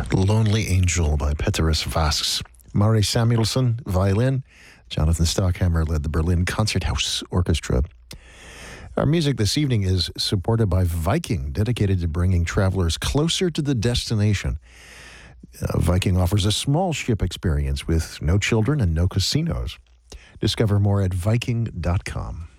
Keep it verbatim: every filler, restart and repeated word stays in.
Lonely Angel by Petrus Vasks. Mari Samuelson, violin. Jonathan Stockhammer led the Berlin Concerthaus Orchestra. Our music this evening is supported by Viking, dedicated to bringing travelers closer to the destination. Uh, Viking offers a small ship experience with no children and no casinos. Discover more at Viking dot com.